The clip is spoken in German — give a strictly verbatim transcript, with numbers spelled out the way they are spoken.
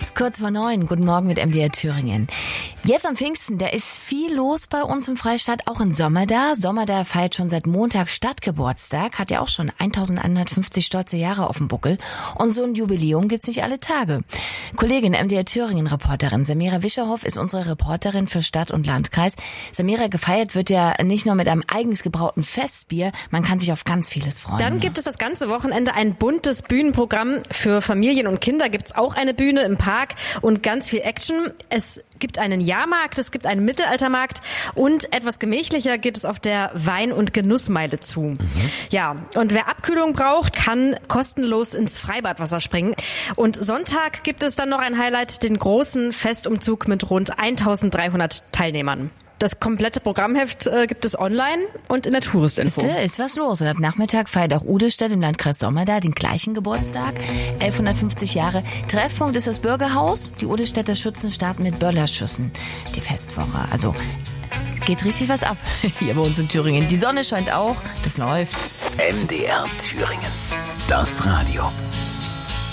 ist kurz vor neun. Guten Morgen mit M D R Thüringen. Jetzt am Pfingsten, da ist viel los bei uns im Freistaat, auch in Sommerda. Sommerda feiert schon seit Montag Stadtgeburtstag, hat ja auch schon eintausendeinhundertfünfzig stolze Jahre auf dem Buckel. Und so ein Jubiläum gibt's nicht alle Tage. Kollegin M D R Thüringen-Reporterin Samira Wischerhoff ist unsere Reporterin für Stadt und Landkreis. Samira, gefeiert wird ja nicht nur mit einem eigens gebrauten Festbier, man kann sich auf ganz vieles freuen. Dann gibt es das ganze Wochenende ein buntes Bühnenprogramm. Für Familien und Kinder gibt's auch eine Bühne im Park und ganz viel Action. Es gibt einen Jahrmarkt, es gibt einen Mittelaltermarkt und etwas gemächlicher geht es auf der Wein- und Genussmeile zu. Mhm. Ja, und wer Abkühlung braucht, kann kostenlos ins Freibadwasser springen. Und Sonntag gibt es dann noch ein Highlight, den großen Festumzug mit rund eintausenddreihundert Teilnehmern. Das komplette Programmheft äh, gibt es online und in der Touristinfo. Ist, ist was los. Und ab Nachmittag feiert auch Udestedt im Landkreis Sommerda den gleichen Geburtstag. elfhundertfünfzig Jahre. Treffpunkt ist das Bürgerhaus. Die Udestädter Schützen starten mit Böllerschüssen. Die Festwoche. Also geht richtig was ab hier bei uns in Thüringen. Die Sonne scheint auch. Das läuft. M D R Thüringen. Das Radio.